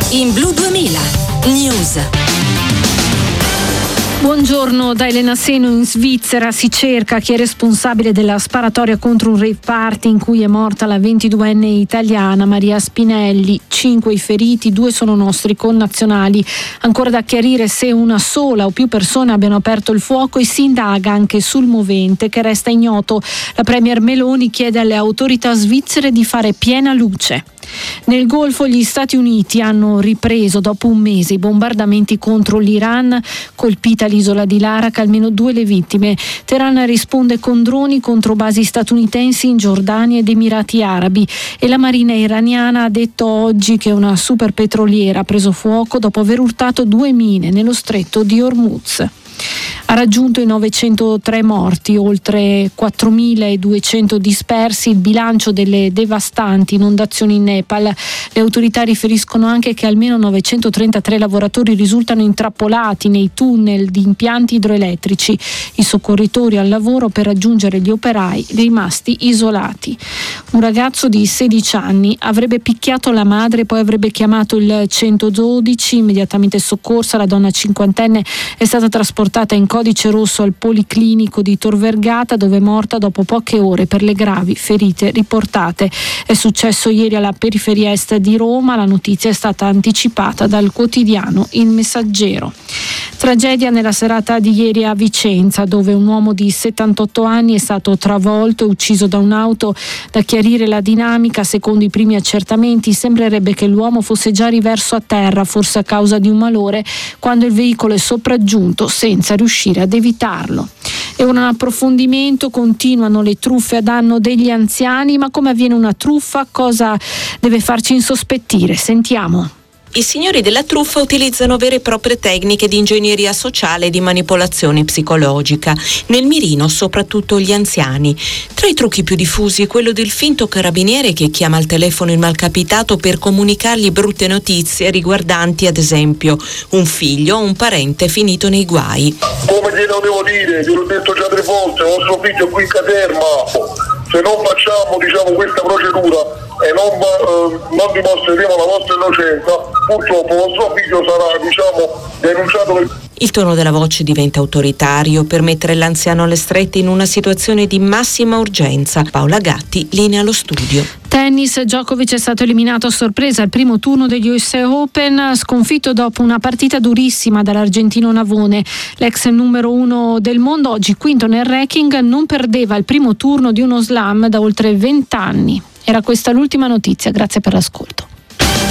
in Blu 2000 News. Buongiorno da Elena Seno. In Svizzera si cerca chi è responsabile della sparatoria contro un rave party in cui è morta la 22enne italiana Maria Spinelli. 5 i feriti, 2 sono nostri connazionali. Ancora da chiarire se una sola o più persone abbiano aperto il fuoco e si indaga anche sul movente, che resta ignoto. La premier Meloni chiede alle autorità svizzere di fare piena luce. Nel Golfo gli Stati Uniti hanno ripreso dopo un mese i bombardamenti contro l'Iran, colpita l'isola di Larak, almeno 2 le vittime. Teheran risponde con droni contro basi statunitensi in Giordania ed Emirati Arabi e la marina iraniana ha detto oggi che una superpetroliera ha preso fuoco dopo aver urtato 2 mine nello stretto di Hormuz. Ha raggiunto i 903 morti, oltre 4.200 dispersi, il bilancio delle devastanti inondazioni in Nepal. Le autorità riferiscono anche che almeno 933 lavoratori risultano intrappolati nei tunnel di impianti idroelettrici. I soccorritori al lavoro per raggiungere gli operai rimasti isolati. Un ragazzo di 16 anni avrebbe picchiato la madre, poi avrebbe chiamato il 112, immediatamente soccorsa. La donna cinquantenne è stata trasportata in codice rosso al Policlinico di Tor Vergata, dove è morta dopo poche ore per le gravi ferite riportate. È successo ieri alla periferia est di Roma. La notizia è stata anticipata dal quotidiano Il Messaggero. Tragedia nella serata di ieri a Vicenza, dove un uomo di 78 anni è stato travolto e ucciso da un'auto. Da chiarire la dinamica, secondo i primi accertamenti sembrerebbe che l'uomo fosse già riverso a terra, forse a causa di un malore, quando il veicolo è sopraggiunto senza riuscire ad evitarlo. E un approfondimento: continuano le truffe a danno degli anziani, ma come avviene una truffa? Cosa deve farci insospettire? Sentiamo. I signori della truffa utilizzano vere e proprie tecniche di ingegneria sociale e di manipolazione psicologica. Nel mirino soprattutto gli anziani. Tra i trucchi più diffusi è quello del finto carabiniere che chiama al telefono il malcapitato per comunicargli brutte notizie riguardanti, ad esempio, un figlio o un parente finito nei guai. Come glielo devo dire? Gliel'ho detto già 3 volte, vostro figlio è qui in caserma. Se non facciamo questa procedura e non dimostreremo la vostra innocenza, purtroppo vostro figlio sarà denunciato. Il tono della voce diventa autoritario per mettere l'anziano alle strette in una situazione di massima urgenza. Paola Gatti, linea allo studio. Tennis, Djokovic è stato eliminato a sorpresa al primo turno degli US Open, sconfitto dopo una partita durissima dall'argentino Navone. L'ex numero 1 del mondo, oggi quinto nel ranking, non perdeva il primo turno di uno slam da oltre 20 anni. Era questa l'ultima notizia, grazie per l'ascolto.